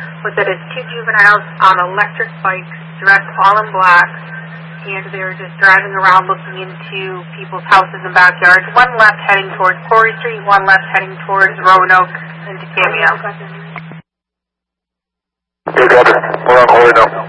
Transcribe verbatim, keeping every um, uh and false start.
was that it's two juveniles on electric bikes, dressed all in black, and they're just driving around looking into people's houses and backyards. One left heading towards Corey Street, one left heading towards Roanoke into Cameo. Good, We're on Corey now.